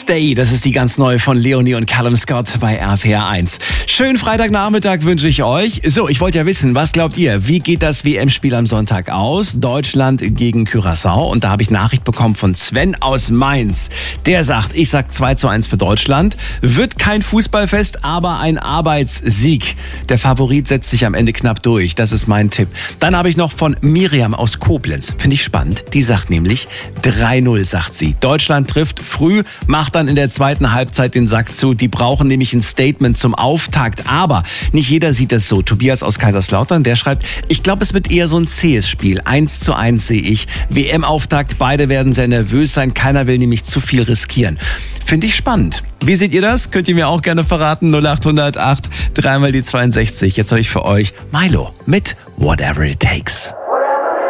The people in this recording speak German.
Stay, das ist die ganz neue von Leonie und Callum Scott bei RPR 1. Schönen Freitagnachmittag wünsche ich euch. So, ich wollte ja wissen, was glaubt ihr? Wie geht das WM-Spiel am Sonntag aus? Deutschland gegen Curaçao. Und da habe ich Nachricht bekommen von Sven aus Mainz. Der sagt, ich sag 2:1 für Deutschland. Wird kein Fußballfest, aber ein Arbeitssieg. Der Favorit setzt sich am Ende knapp durch. Das ist mein Tipp. Dann habe ich noch von Miriam aus Koblenz. Finde ich spannend. Die sagt nämlich 3:0, sagt sie. Deutschland trifft früh, macht dann in der zweiten Halbzeit den Sack zu. Die brauchen nämlich ein Statement zum Auftakt. Aber nicht jeder sieht das so. Tobias aus Kaiserslautern, der schreibt, ich glaube, es wird eher so ein zähes Spiel. 1:1 sehe ich. WM-Auftakt, beide werden sehr nervös sein. Keiner will nämlich zu viel riskieren. Finde ich spannend. Wie seht ihr das? Könnt ihr mir auch gerne verraten. 0800 8 3 mal die 62. Jetzt habe ich für euch Milo mit Whatever It Takes.